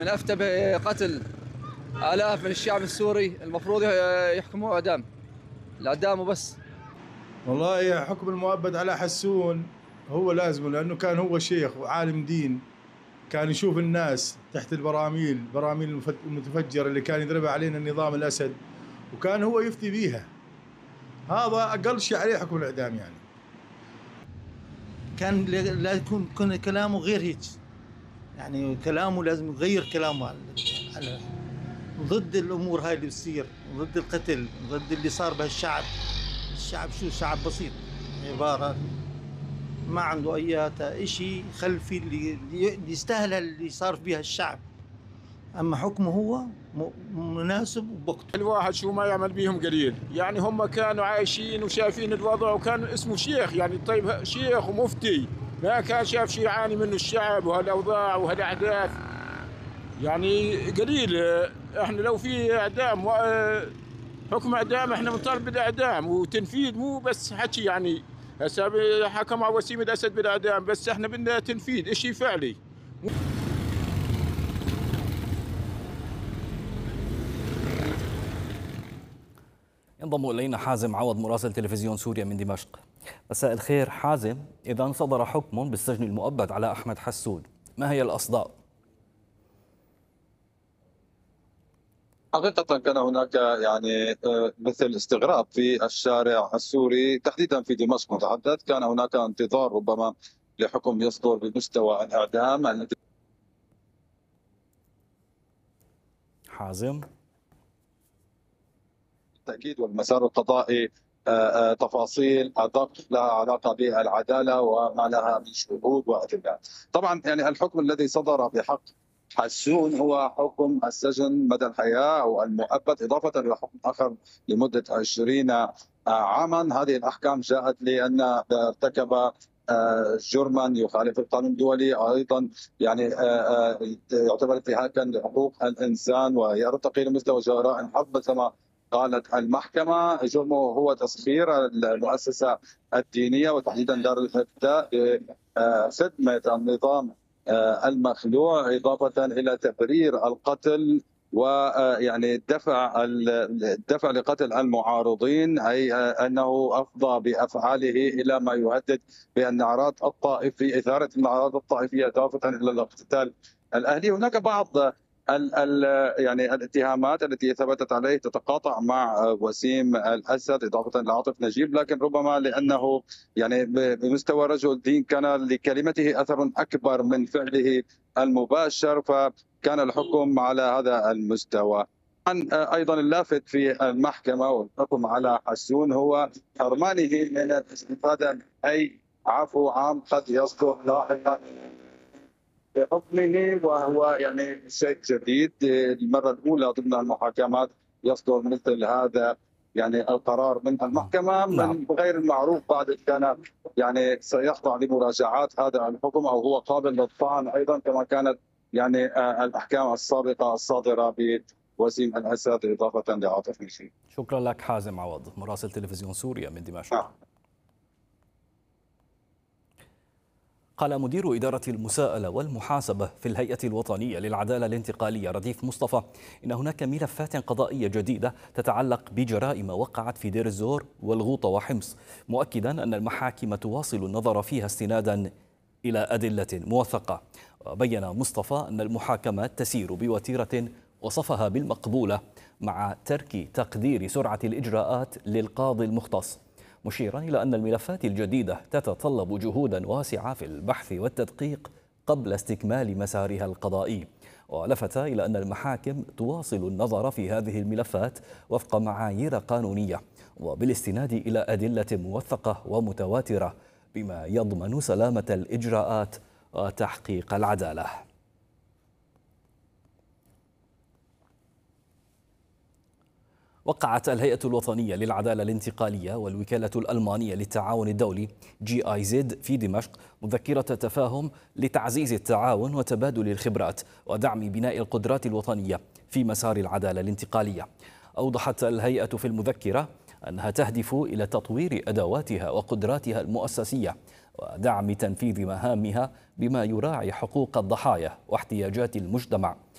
من أفتى بقتل آلاف من الشعب السوري المفروض يحكموه إعدام، الإعدام وبس. والله حكم المؤبد على حسون هو لازم، لأنه كان هو شيخ وعالم دين، كان يشوف الناس تحت البراميل المتفجرة اللي كان يضربها علينا النظام الأسد، وكان هو يفتي بيها. هذا أقل شيء عليه حكم الإعدام يعني. كان لا يكون كلامه غير هيك، يعني كلامه لازم يغير كلامه على ضد الأمور هاي اللي بتصير، ضد القتل، ضد اللي صار بهالشعب. الشعب شعب بسيط، عبارة ما عنده أي شيء خلفي اللي يستاهل اللي صار فيها الشعب. أما حكمه هو مناسب وبوقته. الواحد شو ما يعمل بيهم قليل، يعني هم كانوا عايشين وشايفين الوضع، وكان اسمه شيخ يعني، طيب شيخ ومفتي، ما كان شاف شيء يعاني منه الشعب وهالأوضاع وهالأحداث. يعني قليل. احنا لو في إعدام حكم إعدام، احنا بنطالب بالإعدام وتنفيذ، مو بس حكي يعني. هسه حكم على وسيم الأسد بالإعدام، بس احنا بدنا تنفيذ شيء فعلي. ينضم إلينا حازم عوض مراسل تلفزيون سوريا من دمشق. مساء الخير حازم، إذا صدر حكم بالسجن المؤبد على أحمد حسود، ما هي الأصداء؟ حقيقة كان هناك يعني مثل استغراب في الشارع السوري، تحديدا في دمشق متحدث. كان هناك انتظار ربما لحكم يصدر بمستوى الإعدام. حازم بالتأكيد والمسار القضائي تفاصيل أدق لها علاقة بالعدالة وما لها من شهود وأدلة. طبعا يعني الحكم الذي صدر بحق حسون هو حكم السجن مدى الحياة أو المؤبد، إضافة إلى حكم آخر لمدة 20 عاما. هذه الأحكام جاءت لأن ارتكب جرما يخالف القانون الدولي، ايضا يعني يعتبر انتهاكا لحقوق الانسان ويرتقي لمستوى جرائم حرب كما قالت المحكمة. جرمه هو تسخير المؤسسة الدينية وتحديدا دار الإفتاء بخدمة النظام المخلوع، إضافة إلى تبرير القتل ويعني الدفع لقتل المعارضين، أي أنه أفضى بأفعاله إلى ما يهدد بالنعرات الطائفية، إثارة النعرات الطائفية، إضافة إلى الاقتتال الأهلي. هناك بعض يعني الاتهامات التي ثبتت عليه تتقاطع مع وسيم الأسد إضافة إلى عاطف نجيب، لكن ربما لأنه يعني بمستوى رجل دين كان لكلمته أثر أكبر من فعله المباشر، فكان الحكم على هذا المستوى. أيضا اللافت في المحكمة والحكم على حسون هو حرمانه من الاستفادة من أي عفو عام قد يصدر لاحقا بحكمه، وهو يعني شيء جديد. المرة الأولى ضمن المحاكمات يصدر مثل هذا يعني القرار من المحكمة. من غير المعروف بعد كان يعني سيخضع لمراجعات هذا الحكم، أو هو قابل للطعن أيضا كما كانت يعني الأحكام السابقة الصادرة بوسيم الأسد إضافة لعاطف نجيب. شكرا لك حازم عوض مراسل تلفزيون سوريا من دمشق. قال مدير إدارة المساءلة والمحاسبة في الهيئة الوطنية للعدالة الانتقالية رديف مصطفى إن هناك ملفات قضائية جديدة تتعلق بجرائم وقعت في دير الزور والغوطة وحمص، مؤكدا أن المحاكم تواصل النظر فيها استنادا إلى أدلة موثقة. وبين مصطفى أن المحاكمات تسير بوتيرة وصفها بالمقبولة مع ترك تقدير سرعة الإجراءات للقاضي المختص، مشيرا إلى أن الملفات الجديدة تتطلب جهودا واسعة في البحث والتدقيق قبل استكمال مسارها القضائي. ولفت إلى أن المحاكم تواصل النظر في هذه الملفات وفق معايير قانونية وبالاستناد إلى أدلة موثقة ومتواترة بما يضمن سلامة الإجراءات وتحقيق العدالة. وقعت الهيئة الوطنية للعدالة الانتقالية والوكالة الألمانية للتعاون الدولي GIZ في دمشق مذكرة تفاهم لتعزيز التعاون وتبادل الخبرات ودعم بناء القدرات الوطنية في مسار العدالة الانتقالية. أوضحت الهيئة في المذكرة أنها تهدف إلى تطوير أدواتها وقدراتها المؤسسية ودعم تنفيذ مهامها بما يراعي حقوق الضحايا واحتياجات المجتمع